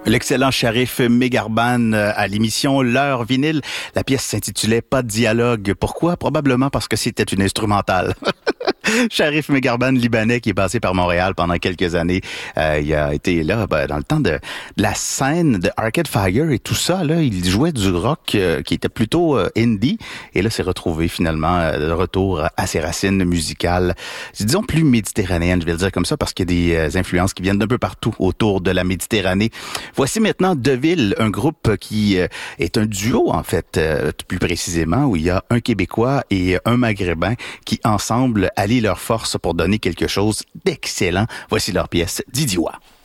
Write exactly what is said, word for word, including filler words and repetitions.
L'excellent Sharif Megharban à l'émission L'heure vinyle. La pièce s'intitulait Pas de dialogue. Pourquoi? Probablement parce que c'était une instrumentale. Sharif Megharban, libanais, qui est passé par Montréal pendant quelques années. Euh, il a été là ben, dans le temps de, de la scène de Arcade Fire et tout ça. Là, il jouait du rock euh, qui était plutôt euh, indie. Et là, s'est retrouvé finalement euh, de retour à ses racines musicales, disons plus méditerranéennes, je vais le dire comme ça, parce qu'il y a des euh, influences qui viennent d'un peu partout autour de la Méditerranée. Voici maintenant Deville, un groupe qui euh, est un duo, en fait, euh, plus précisément, où il y a un Québécois et un Maghrébin qui, ensemble, allient leurs forces pour donner quelque chose d'excellent. Voici leur pièce Didiwa.